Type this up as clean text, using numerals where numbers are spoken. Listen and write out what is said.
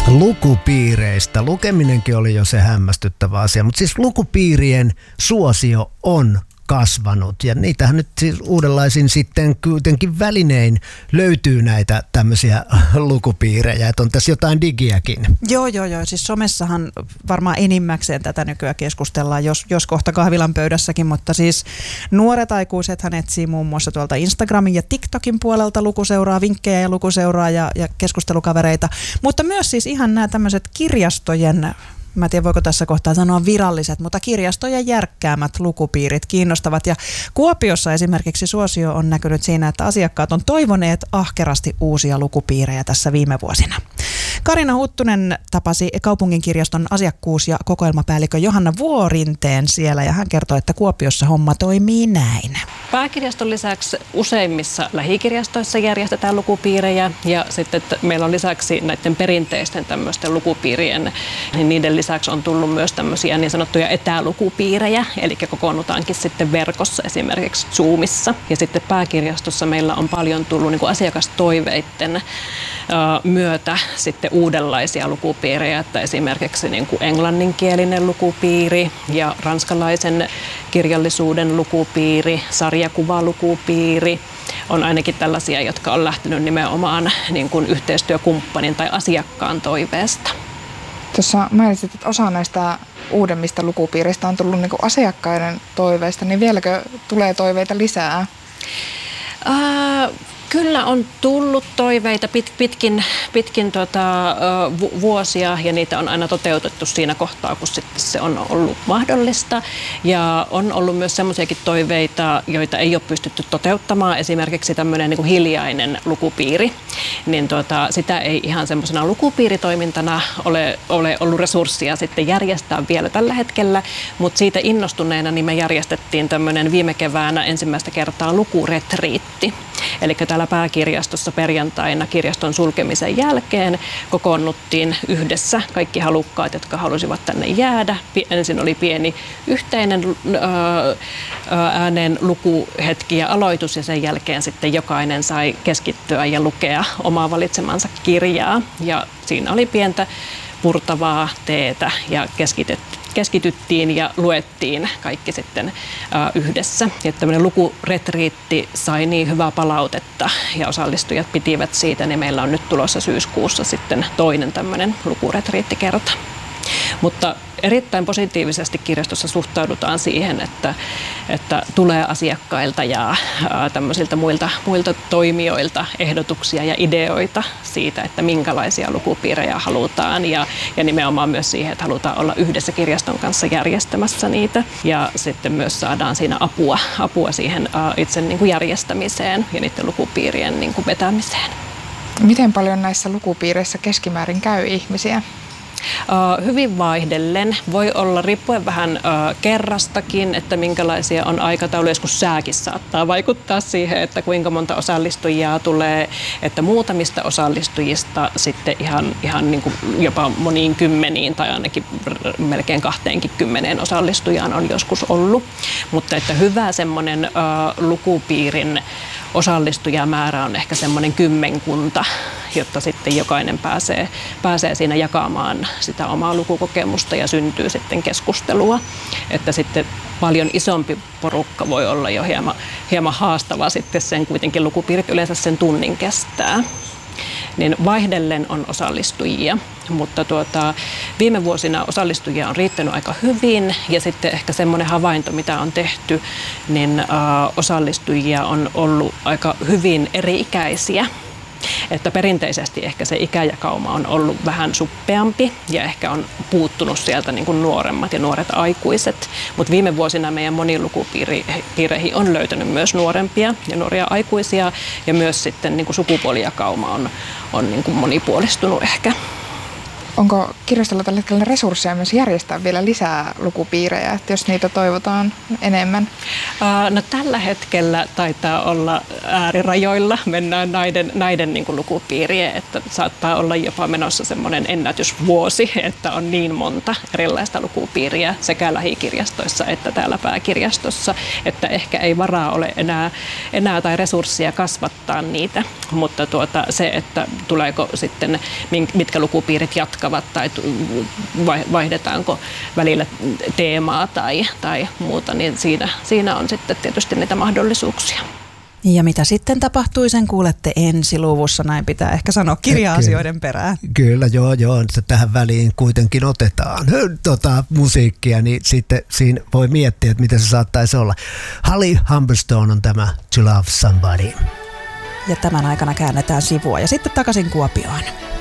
Lukupiireistä. Lukeminenkin oli jo se hämmästyttävä asia, mutta siis lukupiirien suosio on kasvanut ja niitähän nyt siis uudenlaisin sitten kuitenkin välinein löytyy näitä tämmöisiä lukupiirejä, että on tässä jotain digiäkin. Joo. Siis somessahan varmaan enimmäkseen tätä nykyään keskustellaan, jos kohta kahvilan pöydässäkin, mutta siis nuoret aikuisethan etsii muun muassa tuolta Instagramin ja TikTokin puolelta lukuseuraa, vinkkejä ja lukuseuraa ja keskustelukavereita, mutta myös siis ihan nämä tämmöiset kirjastojen, mä en tiedä voiko tässä kohtaa sanoa viralliset, mutta kirjastojen järkkäämät lukupiirit kiinnostavat. Ja Kuopiossa esimerkiksi suosio on näkynyt siinä, että asiakkaat on toivoneet ahkerasti uusia lukupiirejä tässä viime vuosina. Karina Huttunen tapasi kaupunginkirjaston asiakkuus- ja kokoelmapäällikö Johanna Vuorinteen siellä ja hän kertoi, että Kuopiossa homma toimii näin. Pääkirjaston lisäksi useimmissa lähikirjastoissa järjestetään lukupiirejä ja sitten meillä on lisäksi näiden perinteisten tämmöisten lukupiirien, niin niiden lisäksi on tullut myös tämmöisiä niin sanottuja etälukupiirejä, eli kokoonnutaankin sitten verkossa esimerkiksi Zoomissa. Ja sitten pääkirjastossa meillä on paljon tullut niin kuin asiakastoiveiden myötä sitten uudenlaisia lukupiirejä, että esimerkiksi niin kuin englanninkielinen lukupiiri ja ranskalaisen kirjallisuuden lukupiiri, sarjakuvalukupiiri on ainakin tällaisia, jotka on lähtenyt nimenomaan niin kuin yhteistyökumppanin tai asiakkaan toiveesta. Tuossa mainitsit, että osa näistä uudemmista lukupiiristä on tullut niin kuin asiakkaiden toiveista, niin vieläkö tulee toiveita lisää? Kyllä on tullut toiveita pitkin vuosia ja niitä on aina toteutettu siinä kohtaa, kun sitten se on ollut mahdollista. Ja on ollut myös semmoisiakin toiveita, joita ei ole pystytty toteuttamaan. Esimerkiksi tämmöinen niin kuin hiljainen lukupiiri. Niin sitä ei ihan semmoisena lukupiiritoimintana ole ollut resurssia sitten järjestää vielä tällä hetkellä. Mutta siitä innostuneena niin me järjestettiin tämmöinen viime keväänä ensimmäistä kertaa lukuretriitti. Eli täällä pääkirjastossa perjantaina kirjaston sulkemisen jälkeen kokoonnuttiin yhdessä kaikki halukkaat, jotka halusivat tänne jäädä. Ensin oli pieni yhteinen ääneen lukuhetki ja aloitus ja sen jälkeen sitten jokainen sai keskittyä ja lukea omaa valitsemansa kirjaa. Ja siinä oli pientä purtavaa teetä ja keskityttiin ja luettiin kaikki sitten yhdessä. Ja tämmöinen lukuretriitti sai niin hyvää palautetta ja osallistujat pitivät siitä, niin meillä on nyt tulossa syyskuussa sitten toinen tämmöinen lukuretriittikerta. Mutta erittäin positiivisesti kirjastossa suhtaudutaan siihen, että tulee asiakkailta ja tämmöisiltä muilta toimijoilta ehdotuksia ja ideoita siitä, että minkälaisia lukupiirejä halutaan ja nimenomaan myös siihen, että halutaan olla yhdessä kirjaston kanssa järjestämässä niitä ja sitten myös saadaan siinä apua siihen itse niin kuin järjestämiseen ja niiden lukupiirien niin kuin vetämiseen. Miten paljon näissä lukupiireissä keskimäärin käy ihmisiä? Hyvin vaihdellen. Voi olla riippuen vähän kerrastakin, että minkälaisia on aikatauluja, joskus sääkin saattaa vaikuttaa siihen, että kuinka monta osallistujaa tulee, että muutamista osallistujista sitten ihan niin kuin jopa moniin kymmeniin tai ainakin melkein 20 osallistujaan on joskus ollut. Mutta että hyvä semmoinen lukupiirin osallistujamäärä on ehkä semmoinen 10, jotta sitten jokainen pääsee siinä jakamaan sitä omaa lukukokemusta ja syntyy sitten keskustelua. Että sitten paljon isompi porukka voi olla jo hieman haastava sitten sen kuitenkin lukupiirit yleensä sen tunnin kestää. Niin vaihdellen on osallistujia, mutta viime vuosina osallistujia on riittänyt aika hyvin ja sitten ehkä semmoinen havainto, mitä on tehty, niin osallistujia on ollut aika hyvin eri-ikäisiä. Että perinteisesti ehkä se ikäjakauma on ollut vähän suppeampi ja ehkä on puuttunut sieltä niin kuin nuoremmat ja nuoret aikuiset. Mutta viime vuosina meidän monilukupiireihin on löytänyt myös nuorempia ja nuoria aikuisia ja myös sitten niin kuin sukupuolijakauma on niin kuin monipuolistunut ehkä. Onko kirjastolla tällä hetkellä resursseja myös järjestää vielä lisää lukupiirejä, että jos niitä toivotaan enemmän? No tällä hetkellä taitaa olla äärirajoilla, mennään näiden niin kuin lukupiirien, että saattaa olla jopa menossa semmoinen ennätysvuosi, että on niin monta erilaista lukupiiriä sekä lähikirjastoissa että täällä pääkirjastossa, että ehkä ei varaa ole enää tai resursseja kasvattaa niitä, mutta se, että tuleeko sitten, mitkä lukupiirit jatkavat tai vaihdetaanko välillä teemaa tai muuta, niin siinä on sitten tietysti niitä mahdollisuuksia. Ja mitä sitten tapahtui, sen kuulette ensi luvussa, näin pitää ehkä sanoa kirja-asioiden perään. Kyllä, joo, tähän väliin kuitenkin otetaan musiikkia, niin sitten siinä voi miettiä, että mitä se saattaisi olla. Holly Humberstone on tämä To Love Somebody. Ja tämän aikana käännetään sivua ja sitten takaisin Kuopioon.